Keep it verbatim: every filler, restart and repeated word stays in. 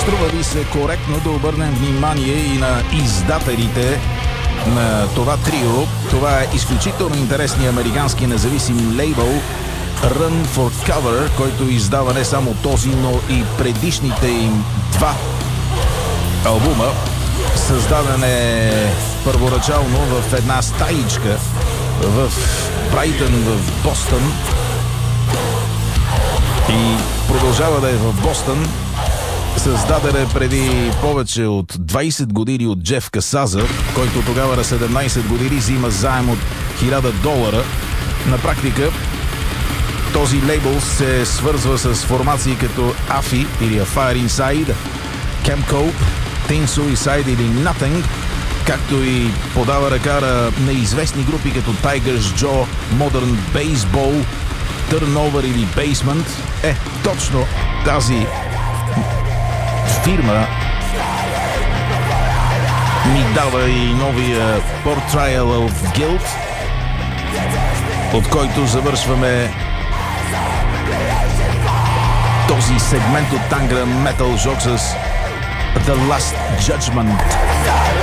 Струва ли се коректно да обърнем внимание и на издателите на това трио? Това е изключително интересният американски независим лейбъл Run for Cover, който издава не само този, но и предишните им два албума. Създаден е първоначално в една стаичка в Брайтън, в Бостън, и продължава да е в Бостън. Създаден е преди повече от двайсет години от Джеф Касаза, който тогава на седемнайсет години взима заем от хиляда долара. На практика този лейбъл се свързва с формации като Афи или A Fire Inside, Camp Cope, Teen Suicide или Nothing, както и подава ръка на неизвестни групи като Tigers Jaw, Modern Baseball, Turnover или Basement. Е, точно тази фирма ми дава и новия Portrayal of Guilt, от който завършваме този сегмент от Тангра Metal Жок с The Last Judgment.